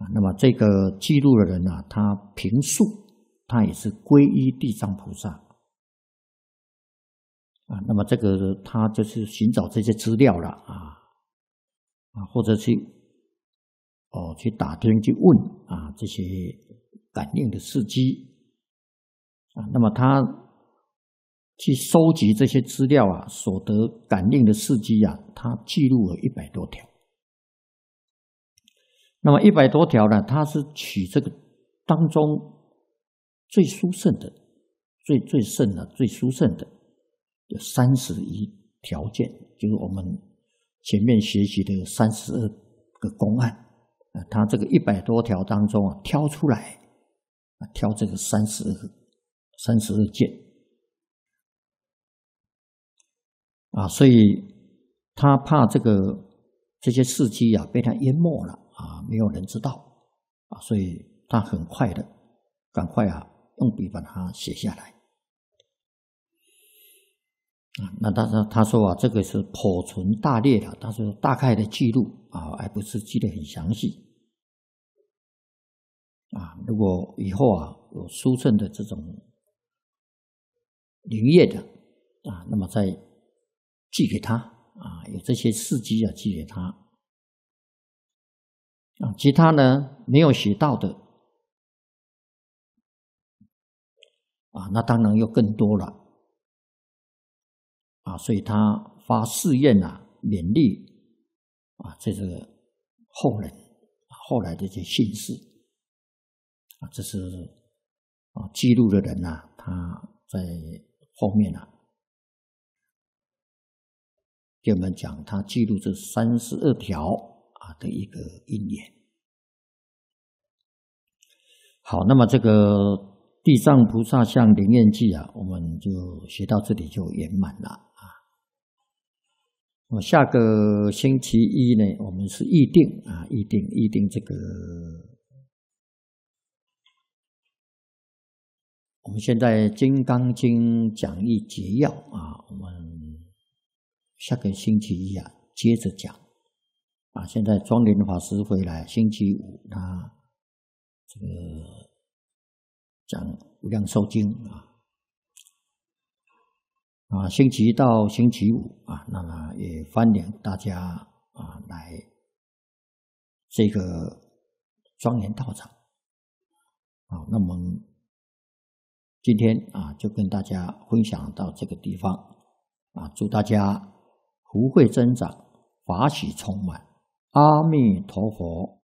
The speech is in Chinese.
那么这个记录的人啊，他平素他也是皈依地藏菩萨那么这个他就是寻找这些资料了或者去打听去问这些感应的事迹那么他去收集这些资料所得感应的事迹他记录了100多条。那么100多条呢，他是取这个当中最殊胜的、最胜的、最殊胜的有31条件，就是我们前面学习的32个公案他这个100多条当中挑出来挑这个32件所以他怕这些事迹被他淹没了没有人知道所以他很快的赶快用笔把它写下来那他说这个是颇存大略的，他说大概的记录而不是记得很详细如果以后有殊胜的这种灵验的那么再寄给他有这些事迹寄给他其他呢没有写到的那当然又更多了所以他发誓愿勉励这个后人后来的这些信士这是记录的人他在后面给我们讲他记录这32条的一个因缘。好，那么这个地藏菩萨像灵验记我们就学到这里就圆满了那么下个星期一呢，我们是议定这个我们现在《金刚经》讲义结要我们下个星期一接着讲现在庄严法师回来，星期五他这个讲无量寿经星期一到星期五那么也欢迎大家来这个庄严道场那么今天就跟大家分享到这个地方祝大家福慧增长，法喜充满，阿弥陀佛。